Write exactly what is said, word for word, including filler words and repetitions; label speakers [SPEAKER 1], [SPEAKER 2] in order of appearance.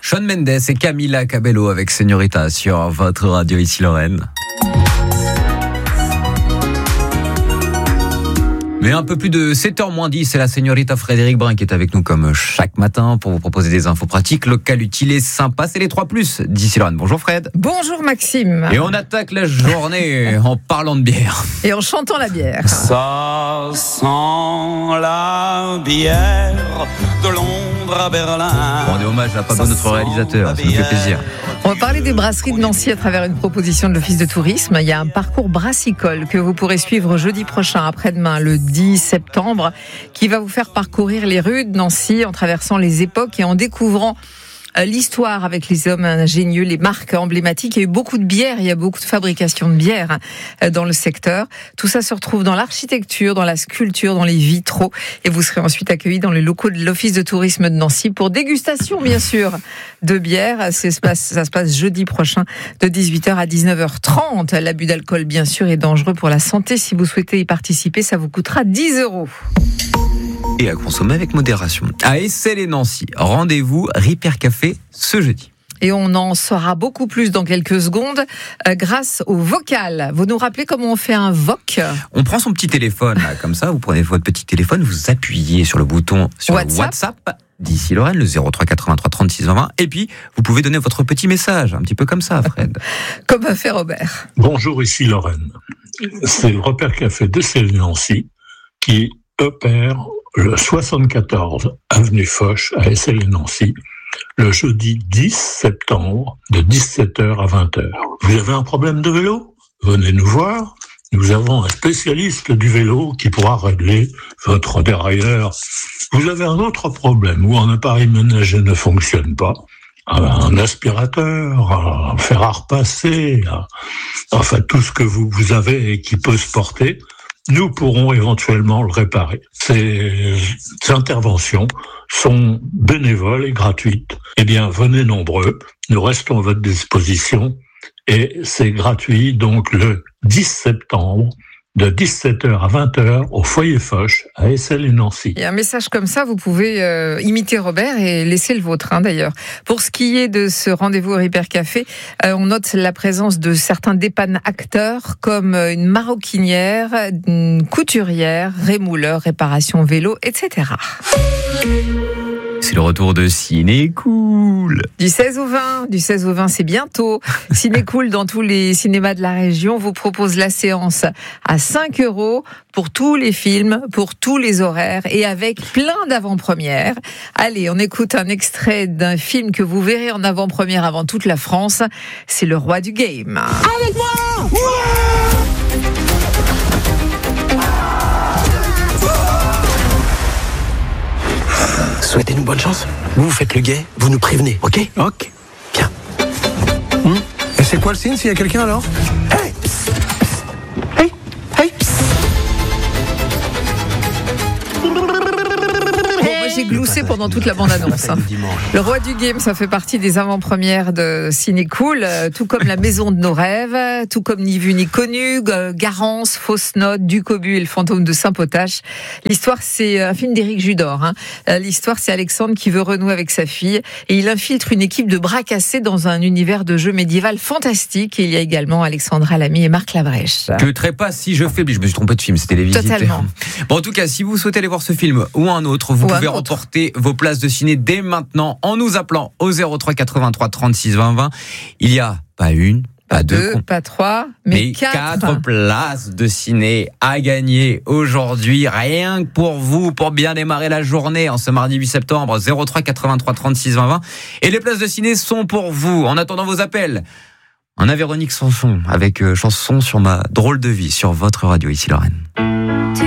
[SPEAKER 1] Shawn Mendes et Camila Cabello avec Señorita sur votre radio, ici Lorraine. Mais un peu plus de sept heures moins dix, c'est la Señorita Frédéric Brun qui est avec nous comme chaque matin pour vous proposer des infos pratiques, locales, utiles et sympas. C'est les trois plus d'ici Lorraine. Bonjour Fred.
[SPEAKER 2] Bonjour Maxime.
[SPEAKER 1] Et on attaque la journée en parlant de bière.
[SPEAKER 2] Et en chantant la bière.
[SPEAKER 3] Ça sent la bière de Londres à Berlin.
[SPEAKER 1] On rend hommage à Pablo, notre réalisateur, ça nous fait plaisir.
[SPEAKER 2] On va parler des brasseries de Nancy à travers une proposition de l'Office de tourisme. Il y a un parcours brassicole que vous pourrez suivre jeudi prochain, après-demain, le dix septembre, qui va vous faire parcourir les rues de Nancy en traversant les époques et en découvrant l'histoire avec les hommes ingénieux, les marques emblématiques. Il y a eu beaucoup de bières, il y a beaucoup de fabrication de bières dans le secteur. Tout ça se retrouve dans l'architecture, dans la sculpture, dans les vitraux. Et vous serez ensuite accueillis dans les locaux de l'Office de tourisme de Nancy pour dégustation, bien sûr, de bières. Ça se passe, ça se passe jeudi prochain de dix-huit heures à dix-neuf heures trente. L'abus d'alcool, bien sûr, est dangereux pour la santé. Si vous souhaitez y participer, ça vous coûtera dix euros.
[SPEAKER 1] Et à consommer avec modération. À Essel et Nancy, rendez-vous Ripper Café ce jeudi.
[SPEAKER 2] Et on en saura beaucoup plus dans quelques secondes euh, grâce au vocal. Vous nous rappelez comment on fait un voc ?
[SPEAKER 1] On prend son petit téléphone, là, comme ça, vous prenez votre petit téléphone, vous appuyez sur le bouton sur WhatsApp, le WhatsApp d'ici Lorraine, le zéro trois quatre-vingt-trois trente-six vingt, et puis vous pouvez donner votre petit message, un petit peu comme ça, Fred.
[SPEAKER 2] Comme a fait Robert.
[SPEAKER 4] Bonjour, ici Lorraine. C'est le Ripper Café d'Essel et Nancy qui opère le soixante-quatorze avenue Foch à Essel et Nancy, le jeudi dix septembre de dix-sept heures à vingt heures. Vous avez un problème de vélo ? Venez nous voir. Nous avons un spécialiste du vélo qui pourra régler votre dérailleur. Vous avez un autre problème où un appareil ménager ne fonctionne pas, un aspirateur, un fer à repasser, enfin tout ce que vous, vous avez et qui peut se porter, nous pourrons éventuellement le réparer. Ces, ces interventions sont bénévoles et gratuites. Eh bien, venez nombreux, nous restons à votre disposition et c'est gratuit donc le dix septembre de dix-sept heures à vingt heures au foyer Foch à Essel et Nancy.
[SPEAKER 2] Il y a un message comme ça, vous pouvez euh, imiter Robert et laisser le vôtre hein, d'ailleurs. Pour ce qui est de ce rendez-vous au Ripper Café, euh, on note la présence de certains dépannes acteurs comme une maroquinière, une couturière, rémouleur, réparation vélo, et cetera.
[SPEAKER 1] C'est le retour de Ciné Cool.
[SPEAKER 2] Du seize au vingt, du seize au vingt, c'est bientôt. Ciné Cool dans tous les cinémas de la région vous propose la séance à cinq euros pour tous les films, pour tous les horaires et avec plein d'avant-premières. Allez, on écoute un extrait d'un film que vous verrez en avant-première avant toute la France. C'est Le Roi du Game.
[SPEAKER 5] Avec moi! Ouais!
[SPEAKER 6] Souhaitez-nous bonne chance. Vous, vous faites le guet, vous nous prévenez, ok ?
[SPEAKER 7] Ok.
[SPEAKER 6] Bien.
[SPEAKER 7] Hum. Et c'est quoi le signe s'il y a quelqu'un alors ?
[SPEAKER 6] Hey, psst, psst. Hey, hey, psst.
[SPEAKER 2] J'ai gloussé pendant toute la bande-annonce. Hein. Le Roi du Game, ça fait partie des avant-premières de Ciné Cool, tout comme La Maison de nos rêves, tout comme Ni vu ni connu, Garance, Fausse note, Ducobu et le fantôme de Saint-Potache. L'histoire, c'est un film d'Éric Judor. Hein. L'histoire, c'est Alexandre qui veut renouer avec sa fille et il infiltre une équipe de bras cassés dans un univers de jeu médiéval fantastique. Et il y a également Alexandra Lamy et Marc Labrèche.
[SPEAKER 1] Que trépas si je faiblis. Je me suis trompé de film, c'était Les Visiteurs.
[SPEAKER 2] Totalement.
[SPEAKER 1] Bon, en tout cas, si vous souhaitez aller voir ce film ou un autre, vous
[SPEAKER 2] ou
[SPEAKER 1] pouvez remporter vos places de ciné dès maintenant en nous appelant au zéro trois quatre-vingt-trois trente-six vingt vingt. Il y a pas une, pas, pas deux,
[SPEAKER 2] deux, pas trois, mais,
[SPEAKER 1] mais
[SPEAKER 2] quatre.
[SPEAKER 1] quatre places de ciné à gagner aujourd'hui, rien que pour vous, pour bien démarrer la journée en ce mardi huit septembre. Zéro trois quatre-vingt-trois trente-six vingt vingt. Et les places de ciné sont pour vous. En attendant vos appels, on a Véronique Sanson avec euh, chanson sur ma drôle de vie sur votre radio, ici Lorraine.